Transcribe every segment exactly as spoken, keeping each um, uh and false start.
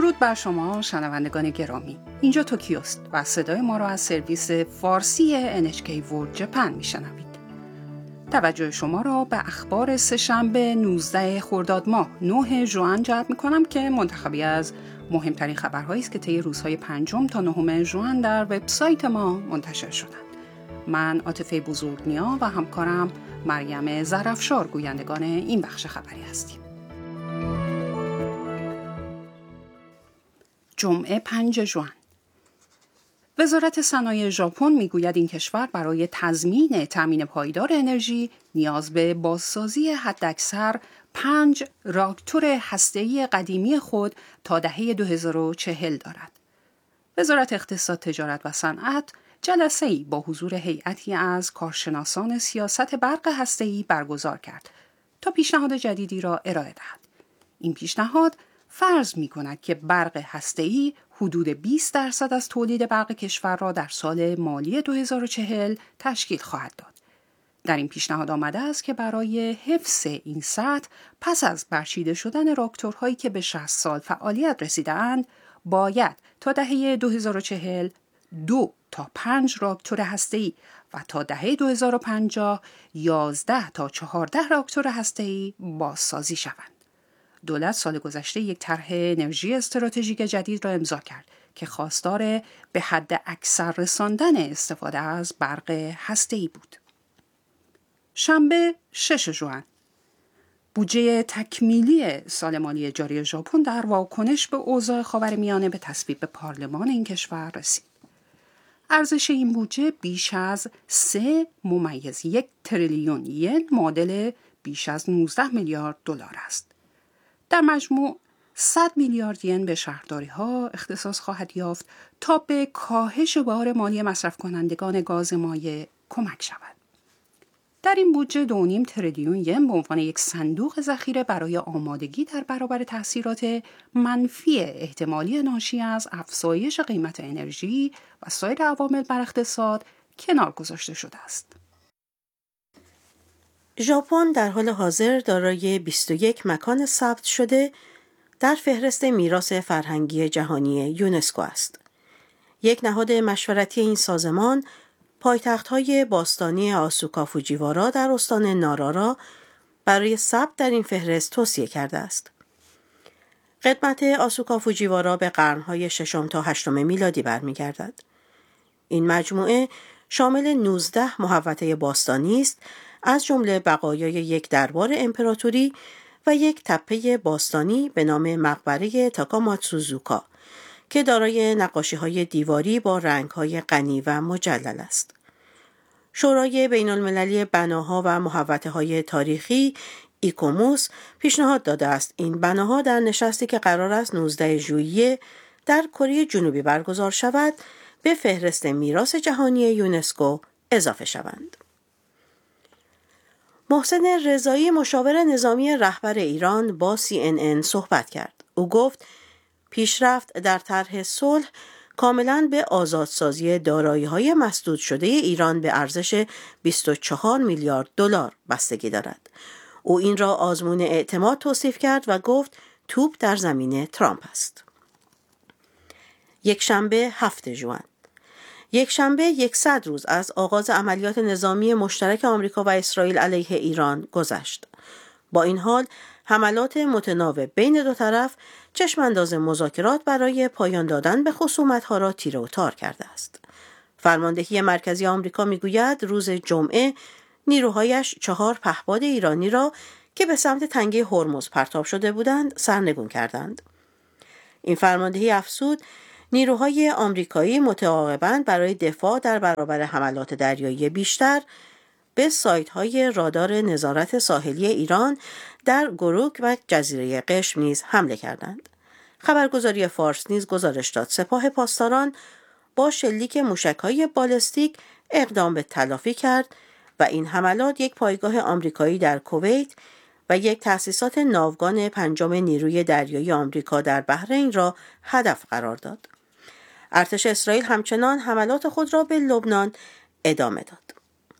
درود بر شما شنوندگان گرامی. اینجا توکیوست و صدای ما را از سرویس فارسی ان اچ کی World Japan میشنوید. توجه شما را به اخبار سه‌شنبه نوزده خرداد ماه نه ژوئن جلب می‌کنم که منتخبی از مهمترین خبرهایی است که طی روزهای پنجم تا نهم ژوئن در وبسایت ما منتشر شدند. من عاطفه بزرگنیا و همکارم مریم ظرفشار گویندگان این بخش خبری هستیم. جمعه پنجم ژوئن. وزارت صنایع ژاپن میگوید این کشور برای تضمین تامین پایدار انرژی نیاز به بازسازی حداکثر پنج راکتور هسته‌ای قدیمی خود تا دهه دو هزار و چهل دارد. وزارت اقتصاد، تجارت و صنعت جلسه‌ای با حضور هیئتی از کارشناسان سیاست برق هسته‌ای برگزار کرد تا پیشنهاد جدیدی را ارائه دهد. این پیشنهاد فرض می‌کند که برق هسته‌ای حدود بیست درصد از تولید برق کشور را در سال مالی دو هزار و چهل تشکیل خواهد داد. در این پیشنهاد آمده است که برای حفظ این سطح پس از برچیده شدن راکتورهایی که به شصت سال فعالیت رسیده‌اند، باید تا دهه دو هزار و چهل دو تا پنج راکتور هسته‌ای و تا دهه دو هزار و پنجاه یازده تا چهارده راکتور هسته‌ای بازسازی شوند. دولت سال گذشته یک طرح انرژی استراتژیک جدید را امضا کرد که خواستار به حد اکثر رساندن استفاده از برق هسته‌ای بود. شنبه ششم ژوئن. بودجه تکمیلی سال مالی جاری ژاپن در واکنش به اوضاع خاورمیانه به تصویب پارلمان این کشور رسید. ارزش این بودجه بیش از سه ممیز یک تریلیون ین معادل بیش از نوزده میلیارد دلار است. در مجموع صد میلیارد ین به شهرداری‌ها اختصاص خواهد یافت تا به کاهش بار مالی مصرف کنندگان گاز مایع کمک شود. در این بودجه دو و نیم تریلیون ین به عنوان یک صندوق ذخیره برای آمادگی در برابر تاثیرات منفی احتمالی ناشی از افزایش قیمت انرژی و سایر عوامل بر اقتصاد کنار گذاشته شده است. ژاپن در حال حاضر دارای بیست و یک مکان ثبت شده در فهرست میراث فرهنگی جهانی یونسکو است. یک نهاد مشورتی این سازمان پایتخت‌های باستانی آسوکا فوجیوارا در استان نارا را برای ثبت در این فهرست توصیه کرده است. قدمت آسوکا فوجیوارا به قرن‌های ششم تا هشتم میلادی برمیگردد. این مجموعه شامل نوزده محوطه باستانی است، از جمله بقایای یک دربار امپراتوری و یک تپه باستانی به نام مقبره تاکاماتسوزوکا که دارای نقاشی‌های دیواری با رنگ‌های غنی و مجلل است. شورای بین‌المللی بناها و محوطه‌های تاریخی ایکوموس پیشنهاد داده است این بناها در نشستی که قرار است نوزده ژوئیه در کره جنوبی برگزار شود به فهرست میراث جهانی یونسکو اضافه شوند. محسن رضایی مشاور نظامی رهبر ایران با سی ان ان صحبت کرد. او گفت پیشرفت در طرح صلح کاملاً به آزادسازی دارایی‌های مسدود شده ایران به ارزش بیست و چهار میلیارد دلار بستگی دارد. او این را آزمون اعتماد توصیف کرد و گفت توپ در زمین ترامپ است. یک شنبه هفتم ژوئن. یک شنبه یکصد روز از آغاز عملیات نظامی مشترک آمریکا و اسرائیل علیه ایران گذشت. با این حال حملات متناوب بین دو طرف چشمانداز مذاکرات برای پایان دادن به خصومت‌ها را تیره و تار کرده است. فرماندهی مرکزی آمریکا میگوید روز جمعه نیروهایش چهار پهپاد ایرانی را که به سمت تنگه هرمز پرتاب شده بودند سرنگون کردند. این فرماندهی افزود نیروهای آمریکایی متعاقباً برای دفاع در برابر حملات دریایی بیشتر به سایت‌های رادار نظارت ساحلی ایران در گروک و جزیره قشم نیز حمله کردند. خبرگزاری فارس نیز گزارش داد سپاه پاسداران با شلیک موشک‌های بالستیک اقدام به تلافی کرد و این حملات یک پایگاه آمریکایی در کویت و یک تأسیسات ناوگان پنجم نیروی دریایی آمریکا در بحرین را هدف قرار داد. ارتش اسرائیل همچنان حملات خود را به لبنان ادامه داد.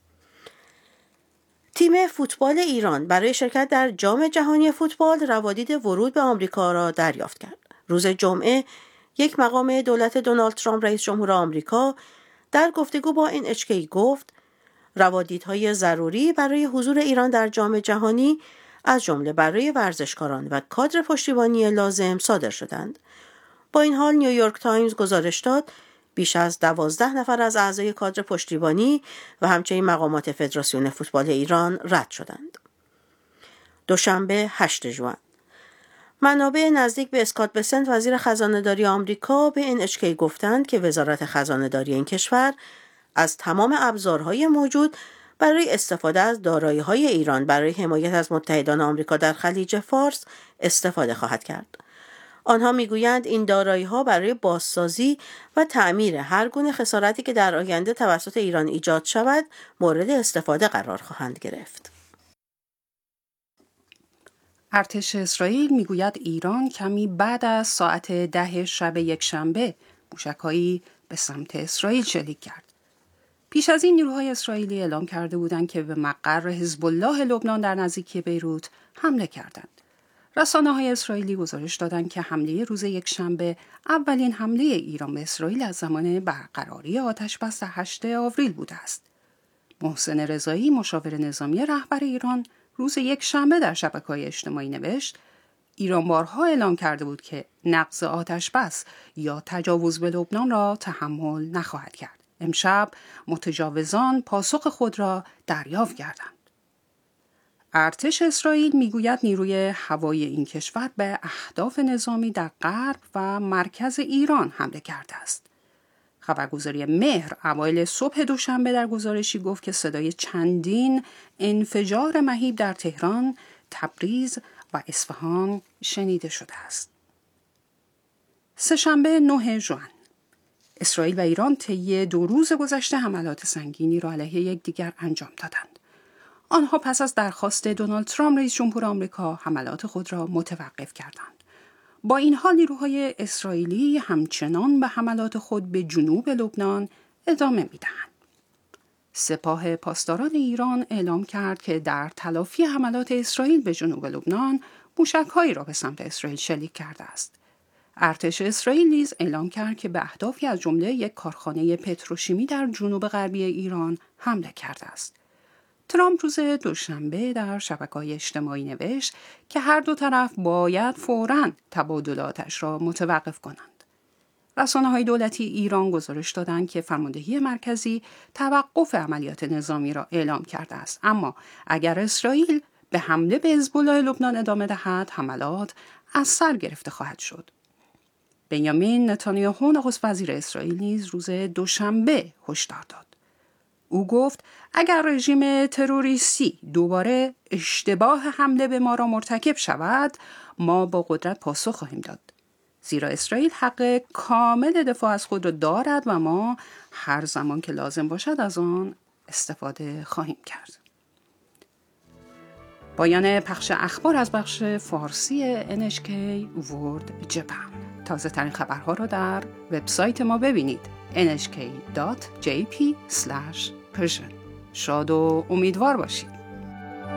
تیم فوتبال ایران برای شرکت در جام جهانی فوتبال روادید ورود به آمریکا را دریافت کرد. روز جمعه یک مقام دولت دونالد ترامپ رئیس جمهور آمریکا در گفتگو با ان اچ کی گفت روادیدهای ضروری برای حضور ایران در جام جهانی از جمله برای ورزشکاران و کادر پشتیبانی لازم صادر شدند. با این حال نیویورک تایمز گزارش داد بیش از دوازده نفر از اعضای کادر پشتیبانی و همچنین مقامات فدراسیون فوتبال ایران رد شدند. دوشنبه هشتم ژوئن منابع نزدیک به اسکات بسنت وزیر خزانه‌داری آمریکا به ان اچ کی گفتند که وزارت خزانه‌داری این کشور از تمام ابزارهای موجود برای استفاده از دارایی‌های ایران برای حمایت از متحدان آمریکا در خلیج فارس استفاده خواهد کرد. آنها میگویند این دارایی‌ها برای بازسازی و تعمیر هر گونه خسارتی که در آینده توسط ایران ایجاد شود مورد استفاده قرار خواهند گرفت. ارتش اسرائیل میگوید ایران کمی بعد از ساعت ده شب یکشنبه موشک‌هایی به سمت اسرائیل شلیک کرد. پیش از این نیروهای اسرائیلی اعلام کرده بودند که به مقر حزب الله لبنان در نزدیکی بیروت حمله کردند. رسانه‌های اسرائیلی گزارش دادند که حمله روز یکشنبه اولین حمله ایران به اسرائیل از زمان برقراری آتش‌بس هشتم آوریل بوده است. محسن رضایی مشاور نظامی رهبر ایران روز یکشنبه در شبکه‌های اجتماعی نوشت ایران بارها اعلام کرده بود که نقض آتش‌بس یا تجاوز به لبنان را تحمل نخواهد کرد. امشب متجاوزان پاسخ خود را دریافت کردند. ارتش اسرائیل میگوید نیروی هوایی این کشور به اهداف نظامی در غرب و مرکز ایران حمله کرده است. خبرگزاری مهر اوایل صبح دوشنبه در گزارشی گفت که صدای چندین انفجار مهیب در تهران، تبریز و اصفهان شنیده شده است. سه‌شنبه نهم ژوئن اسرائیل و ایران طی دو روز گذشته حملات سنگینی را علیه یکدیگر انجام دادند. آنها پس از درخواست دونالد ترامپ رئیس جمهور آمریکا حملات خود را متوقف کردند. با این حال نیروهای اسرائیلی همچنان به حملات خود به جنوب لبنان ادامه می‌دهند. سپاه پاسداران ایران اعلام کرد که در تلافی حملات اسرائیل به جنوب لبنان موشک‌هایی را به سمت اسرائیل شلیک کرده است. ارتش اسرائیل نیز اعلام کرد که به اهدافی از جمله یک کارخانه پتروشیمی در جنوب غربی ایران حمله کرده است. ترامپ روز دوشنبه در شبکه‌های اجتماعی نوشت که هر دو طرف باید فوراً تبادلاتش را متوقف کنند. رسانه‌های دولتی ایران گزارش دادند که فرماندهی مرکزی توقف عملیات نظامی را اعلام کرده است، اما اگر اسرائیل به حمله به حزب الله لبنان ادامه دهد، حملات از سر گرفته خواهد شد. بنیامین نتانیاهو نخست وزیر اسرائیل نیز روز دوشنبه هشدار داد. او گفت اگر رژیم تروریستی دوباره اشتباه حمله به ما را مرتکب شود، ما با قدرت پاسخ خواهیم داد. زیرا اسرائیل حق کامل دفاع از خود را دارد و ما هر زمان که لازم باشد از آن استفاده خواهیم کرد. پایان پخش اخبار از بخش فارسی ان اچ کی World Japan. تازه ترین خبرها را در وبسایت ما ببینید ان اچ کی دات جی پی اسلش پرشن. شاد و امیدوار باشید.